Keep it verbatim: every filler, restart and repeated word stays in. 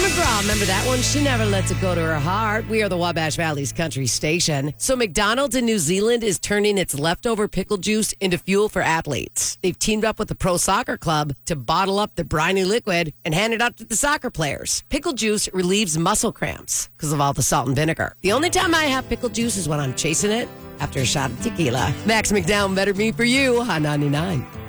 McGraw, remember that one? She never lets it go to her heart. We are the Wabash Valley's country station. So McDonald's in New Zealand is turning its leftover pickle juice into fuel for athletes. They've teamed up with the Pro Soccer Club to bottle up the briny liquid and hand it out to the soccer players. Pickle juice relieves muscle cramps because of all the salt and vinegar. The only time I have pickle juice is when I'm chasing it after a shot of tequila. Max McDowell, Better Me For You on ninety-nine.